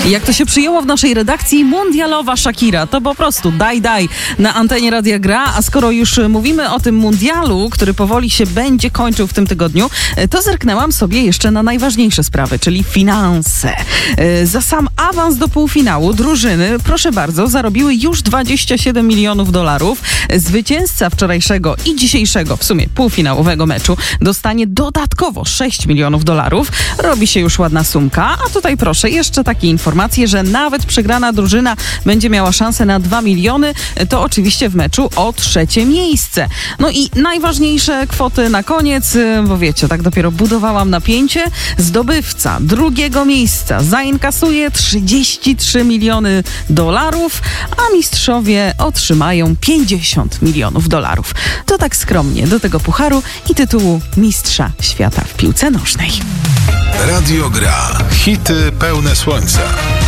Jak to się przyjęło w naszej redakcji, mundialowa Shakira. To po prostu daj na antenie Radia Gra. A skoro już mówimy o tym mundialu, który powoli się będzie kończył w tym tygodniu, to zerknęłam sobie jeszcze na najważniejsze sprawy, czyli finanse. Za sam awans do półfinału drużyny, proszę bardzo, zarobiły już $27 milionów. Zwycięzca wczorajszego i dzisiejszego, w sumie półfinałowego meczu, dostanie dodatkowo $6 milionów. Robi się już ładna sumka. A tutaj proszę, jeszcze takie informacje, że nawet przegrana drużyna będzie miała szansę na 2 miliony. To oczywiście w meczu o 3. miejsce. No i najważniejsze kwoty na koniec, bo wiecie, tak dopiero budowałam napięcie. Zdobywca 2. miejsca zainkasuje $33 miliony, a mistrzowie otrzymają $50 milionów. To tak skromnie do tego pucharu i tytułu Mistrza Świata w piłce nożnej. Radio Gra. Hity pełne słońca.